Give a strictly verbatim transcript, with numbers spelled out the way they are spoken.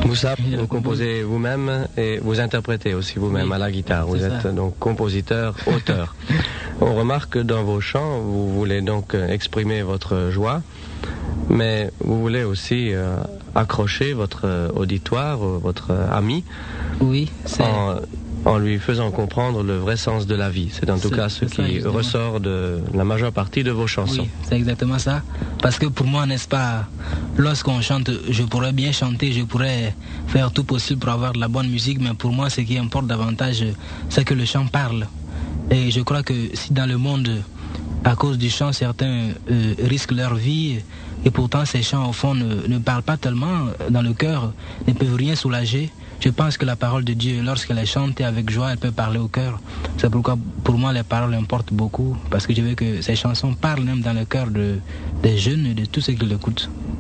Moussa, vous composez vous-même et vous interprétez aussi vous-même oui, à la guitare. Vous êtes ça. Donc compositeur, auteur. On remarque que dans vos chants, vous voulez donc exprimer votre joie, mais vous voulez aussi euh, accrocher votre auditoire, votre ami, oui, c'est... En, en lui faisant comprendre le vrai sens de la vie. C'est en tout c'est, cas ce qui ça, ressort de la majeure partie de vos chansons. Oui, c'est exactement ça. Parce que pour moi, n'est-ce pas, lorsqu'on chante, je pourrais bien chanter, je pourrais faire tout possible pour avoir de la bonne musique, mais pour moi, ce qui importe davantage, c'est que le chant parle. Et je crois que si dans le monde, à cause du chant, certains euh, risquent leur vie, et pourtant ces chants, au fond, ne, ne parlent pas tellement dans le cœur, ne peuvent rien soulager. Je pense que la parole de Dieu, lorsqu'elle est chantée avec joie, elle peut parler au cœur. C'est pourquoi, pour moi, les paroles importent beaucoup, parce que je veux que ces chansons parlent même dans le cœur de, des jeunes et de tous ceux qui l'écoutent.